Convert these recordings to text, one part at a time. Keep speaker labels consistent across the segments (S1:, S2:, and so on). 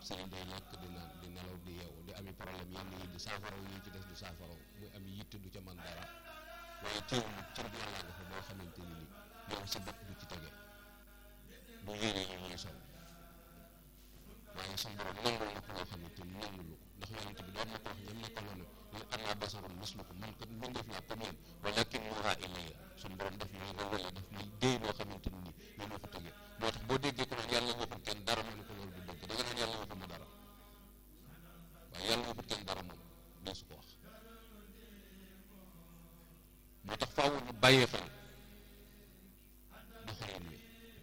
S1: sëriñ day lekk di naan di nelaw di yeewu di ami problème yenn yi di saafaraw yi ci des du saafaraw muy am yitte du ca man dara waaye teewul cër bi yàlla nga fa boo xamante ni nii yow sa bopp du ci tege bu yére yi ñuy sol waaye suñu borom nangul na ko loo xamante ni nangulu ko ndax yonente bi doon na ko wax ñam ne ko noonu ñu ana basarun mislukum man kat mbindeef laa comme yéen walakin yuuhaa ilayya suñu borom daf ñuy rawale daf ñuy déy loo xamante ni nii yéen a ko tëgee moo tax boo déggee ko naan yàlla waxul kenn dara ma ne ko loolu du dëgg da nga naan yàlla waxul ma dara waaye yàlla waxul kenn dara moom dee su ko wax moo tax faaw ñu bàyyee xel doxalin wi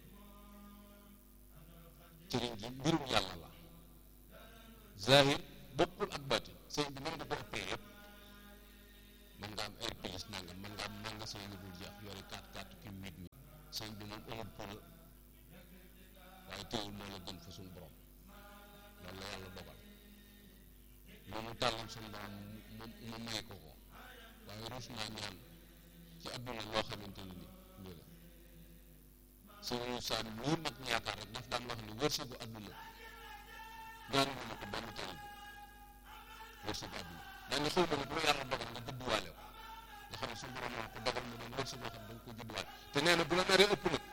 S1: sëriñ ji mbirum yàlla la zahir bokkul ak baatin sëriñ bi mën nga ko ëppee yëpp mën nga am air plus nangam mën nga am magasin yu dul jeex yore 4-4 ki 8 mi sëriñ bi moom amul pôle waaye teewul moo la gën fa suñu borom loolu la yàlla dogal moom mu tàllam suñu borom mu may ko ko waaye ruus naa ñaan ci àdduna loo xamante ni nii la sëriñ Saan ñii mag yaakaar rek daf daan wax ni wërsëgu àdduna ñaari mu ne ko benn tëri bi wërsëgu àdduna dañ xaw ma ne bu la yàlla dogal nga judduwaale ko nga xam ne suñu borom moo ko dogal mu doon wërsëg boo xam ne da nga ko judduwaale te nee na bu la naree ëpp nag